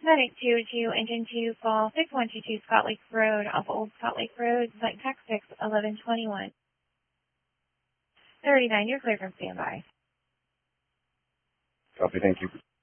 Medic 202, Engine 2, Fall 6122 Scott Lake Road, off Old Scott Lake Road, Flight Tech 61121. 39, you're clear from standby. Copy, thank you.